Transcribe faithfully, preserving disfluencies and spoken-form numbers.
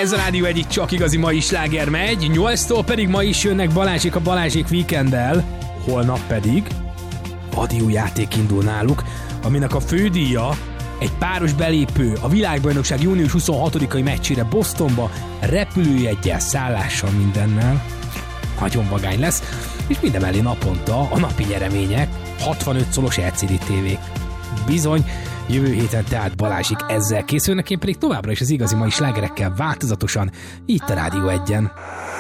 Ez a Rádió egyik csak igazi mai sláger megy, nyolctól pedig ma is jönnek Balázsék a Balázsék Weekenddel, holnap pedig vadi új játék indul náluk, aminek a fődíja egy páros belépő a világbajnokság június huszonhatodikai meccsére Bostonba, repülőjeggyel, szállással, mindennel. Nagyon vagány lesz, és mindemellé naponta a napi nyeremények, hatvanöt szolos el cé dé tévék. Bizony, jövő héten tehát Balázsik ezzel készülnek, én pedig továbbra is az igazi mai slágerekkel változatosan itt a Rádió egyen.